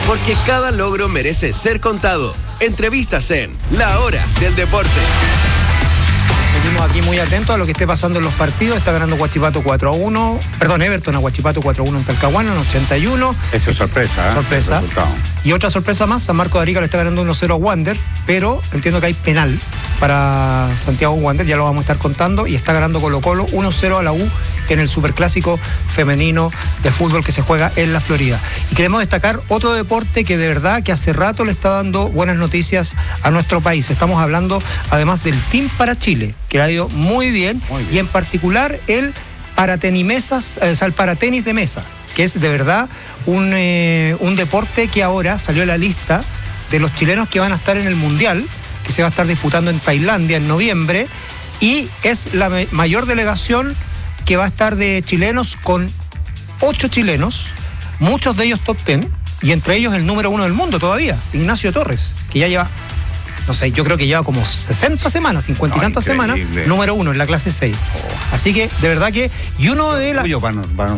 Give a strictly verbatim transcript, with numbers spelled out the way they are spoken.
Porque cada logro merece ser contado. Entrevistas en La Hora del Deporte. Seguimos aquí muy atentos a lo que esté pasando en los partidos. Está ganando Huachipato cuatro a uno. Perdón, Everton a Huachipato cuatro a uno en Talcahuano en ochenta y uno. Eso es sorpresa, ¿eh? Sorpresa. Y otra sorpresa más, San Marcos de Arica le está ganando uno cero a Wander, pero entiendo que hay penal para Santiago Wander, ya lo vamos a estar contando, y está ganando Colo Colo uno cero a la U en el superclásico femenino de fútbol que se juega en la Florida. Y queremos destacar otro deporte que de verdad que hace rato le está dando buenas noticias a nuestro país. Estamos hablando además del Team para Chile, que ha ido muy bien, muy bien. Y en particular el paratenimesas, o sea, el paratenis de mesa, que es de verdad un, eh, un deporte que ahora salió a la lista de los chilenos que van a estar en el Mundial, que se va a estar disputando en Tailandia en noviembre, y es la me- mayor delegación que va a estar de chilenos, con ocho chilenos, muchos de ellos top ten, y entre ellos el número uno del mundo todavía, Ignacio Torres, que ya lleva, no sé, yo creo que lleva como sesenta semanas, cincuenta y no, tantas increíble. semanas, número uno en la clase seis. Oh. Así que, de verdad que, y uno de las... Para, para